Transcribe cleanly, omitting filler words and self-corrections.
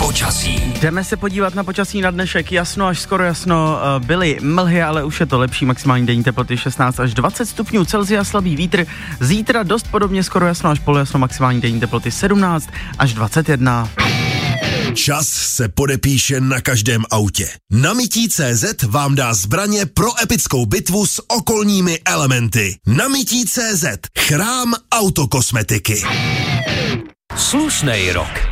počasí. Jdeme se podívat na počasí na dnešek. Jasno až skoro jasno, byly mlhy, ale už je to lepší. Maximální denní teploty 16 až 20 stupňů Celsia, slabý vítr. Zítra dost podobně skoro jasno až polojasno, maximální denní teploty 17 až 21. Čas se podepíše na každém autě. Namití.cz vám dá zbraně pro epickou bitvu s okolními elementy. Namití.cz, chrám autokosmetiky. Slušnej rok.